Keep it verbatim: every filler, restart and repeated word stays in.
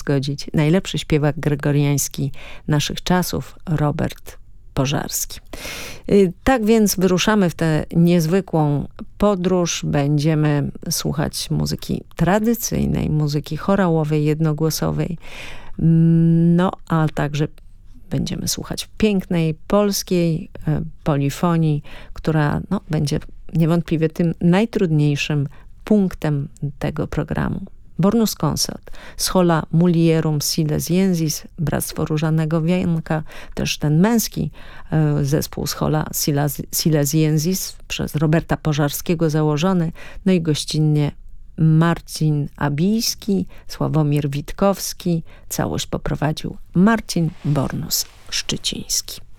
zgodzić. Najlepszy śpiewak gregoriański naszych czasów, Robert Pożarski. Tak więc wyruszamy w tę niezwykłą podróż. Będziemy słuchać muzyki tradycyjnej, muzyki chorałowej, jednogłosowej. No, a także będziemy słuchać pięknej polskiej polifonii, która no, będzie niewątpliwie tym najtrudniejszym punktem tego programu. Bornus Consort, Schola Mulierum Silesiensis, Bractwo Różanego Wianka, też ten męski zespół Schola Silesiensis przez Roberta Pożarskiego założony, no i gościnnie Marcin Abijski, Sławomir Witkowski. Całość poprowadził Marcin Bornus Szczyciński.